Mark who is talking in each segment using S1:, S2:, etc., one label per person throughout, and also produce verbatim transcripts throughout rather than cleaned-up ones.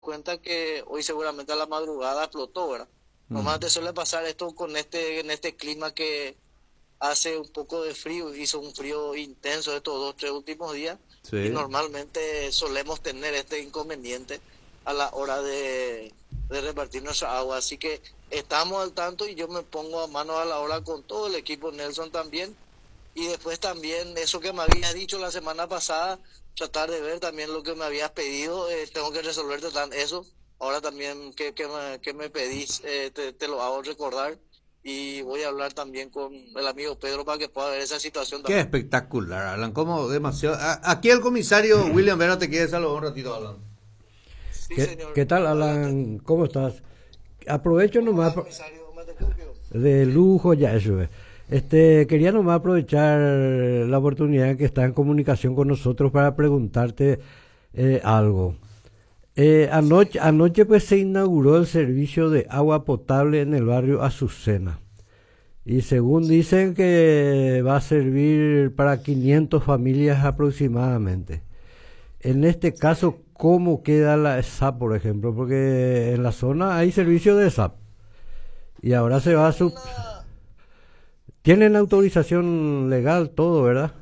S1: cuenta que hoy seguramente a la madrugada explotó, ¿verdad?
S2: Mm.
S1: Normalmente suele pasar esto con este, en este clima que hace un poco de frío, hizo un frío intenso estos dos, tres últimos días, y
S2: Sí.
S1: normalmente solemos tener este inconveniente a la hora de, de repartir nuestra agua. Así que estamos al tanto y yo me pongo a mano a la hora con todo el equipo, Nelson también. Y después también eso que me habías dicho la semana pasada, tratar de ver también lo que me habías pedido, eh, tengo que resolverte tan eso. Ahora también que, que, me, que me pedís, eh, te, te lo hago recordar y voy a hablar también con el amigo Pedro para que pueda ver esa situación
S2: Qué
S1: también.
S2: espectacular, Alan. Como demasiado. A- aquí el comisario William Vera te quiere saludar un ratito, Alan.
S1: Sí,
S3: ¿Qué,
S1: señor.
S3: qué tal,
S1: Adelante.
S3: Alan? ¿Cómo estás? Aprovecho
S1: ¿Cómo
S3: nomás
S1: va,
S3: pro-
S1: comisario? ¿Me te copio?
S3: de lujo ya eso es. Este, quería nomás aprovechar la oportunidad que está en comunicación con nosotros para preguntarte eh, algo. Eh,
S1: Sí.
S3: anoche, anoche pues se inauguró el servicio de agua potable en el barrio Azucena. Y según
S1: Sí.
S3: dicen que va a servir para quinientas familias aproximadamente. En este
S1: Sí.
S3: caso, ¿cómo queda la S A P, por ejemplo? Porque en la zona hay servicio de S A P. Y ahora se va a... Sub...
S1: Una...
S3: Tienen
S1: Sí.
S3: autorización legal, todo, ¿verdad?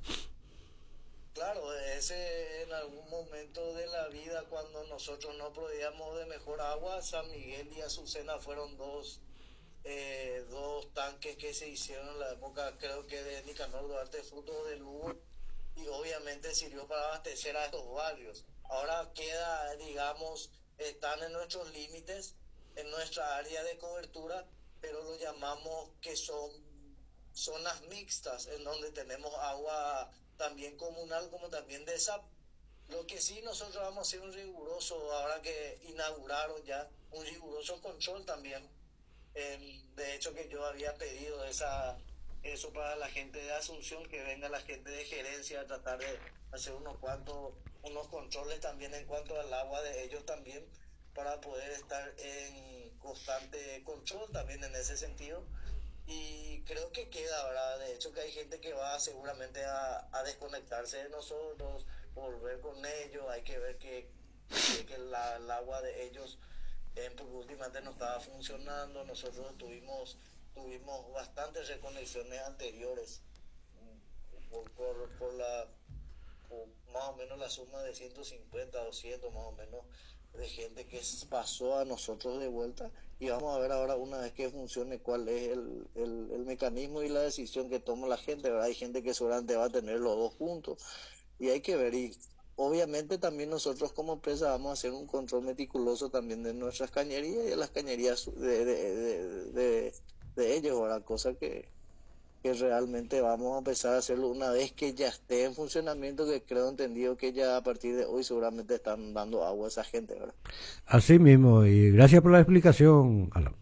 S1: Claro, ese en algún momento de la vida cuando nosotros no proveíamos de mejor agua, San Miguel y Azucena fueron dos, eh, dos tanques que se hicieron en la época, creo que de Nicanor Duarte, fruto de Lugo, y obviamente sirvió para abastecer a estos barrios. Ahora queda, digamos, están en nuestros límites, en nuestra área de cobertura, pero lo llamamos que son zonas mixtas, en donde tenemos agua también comunal como también de S A P. Lo que sí nosotros vamos a hacer un riguroso, ahora que inauguraron ya, un riguroso control también. Eh, de hecho que yo había pedido esa eso para la gente de Asunción, que venga la gente de gerencia a tratar de hacer unos cuantos, unos controles también en cuanto al agua de ellos también, para poder estar en constante control también en ese sentido. Y creo que queda, ¿verdad? De hecho que hay gente que va seguramente a, a desconectarse de nosotros, volver con ellos, hay que ver que, que, que la, el agua de ellos, eh, porque últimamente no estaba funcionando, nosotros tuvimos, tuvimos bastantes reconexiones anteriores, mm, por, por, por la, por más o menos la suma de ciento cincuenta, doscientos más o menos, de gente que pasó a nosotros de vuelta, y vamos a ver ahora una vez que funcione cuál es el, el, el mecanismo y la decisión que toma la gente, ¿verdad? Hay gente que seguramente va a tener los dos juntos y hay que ver, y obviamente también nosotros como empresa vamos a hacer un control meticuloso también de nuestras cañerías y de las cañerías de, de, de, de, de ellos, ¿verdad? Cosa que que realmente vamos a empezar a hacerlo una vez que ya esté en funcionamiento, que creo entendido que ya a partir de hoy seguramente están dando agua a esa gente, ¿verdad?
S3: Así mismo, y gracias por la explicación, Alan.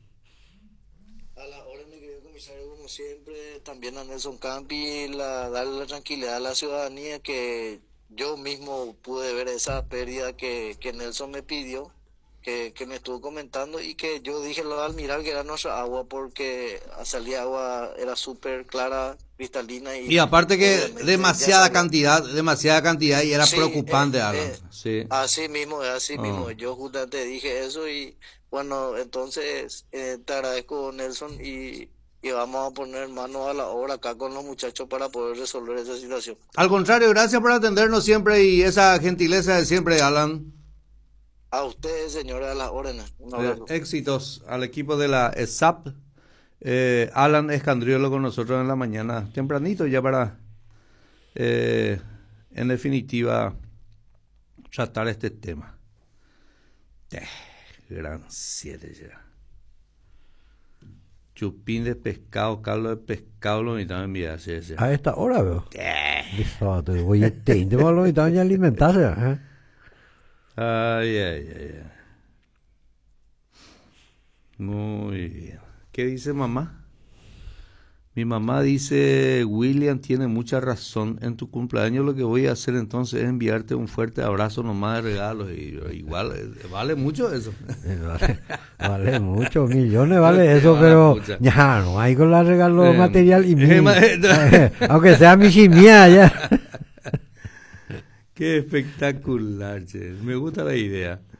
S1: A la hora, mi querido comisario, como siempre, también a Nelson Campi, la, darle la tranquilidad a la ciudadanía, que yo mismo pude ver esa pérdida que, que Nelson me pidió, que, que me estuvo comentando, y que yo dije lo al mirar que era nuestra agua, porque salía agua, era súper clara, cristalina,
S2: Y
S1: y
S2: aparte que
S1: obviamente ya
S2: demasiada
S1: sabía.
S2: cantidad, demasiada cantidad y era
S1: Sí, eh,
S2: preocupante, Alan.
S1: eh,
S2: Sí.
S1: así mismo, así mismo.
S2: Oh.
S1: Yo justamente dije eso y bueno, entonces eh, te agradezco, Nelson, y, y vamos a poner manos a la obra acá con los muchachos para poder resolver esa situación.
S2: Al contrario, gracias por atendernos siempre y esa gentileza de siempre, Alan.
S1: A ustedes, señores, a las órdenes. Un
S2: Eh,
S1: abrazo.
S2: éxitos al equipo de la S A P. Eh, Alan Escandriolo con nosotros en la mañana, tempranito ya para, eh, en definitiva, tratar este tema. Eh, gran siete ya. Chupín de pescado, caldo de pescado, lo necesitan enviar. Sí, sí.
S3: A esta hora, veo.
S2: Eh.
S3: Listo, te voy a te lo necesitan ya alimentarse. ¿Eh?
S2: Ay, ay, ay, ay. Muy bien. ¿Qué dice mamá? Mi mamá dice, William tiene mucha razón. En tu cumpleaños lo que voy a hacer entonces es enviarte un fuerte abrazo nomás de regalos. Y igual, eh, vale mucho eso.
S3: Vale, vale mucho, millones vale
S2: Te
S3: eso,
S2: va la
S3: pero
S2: pucha.
S3: ya no hay con la regalo
S2: Eh,
S3: material y
S2: eh,
S3: mil.
S2: ma-
S3: Aunque sea mi chimía ya.
S2: Qué espectacular, che. Me gusta la idea.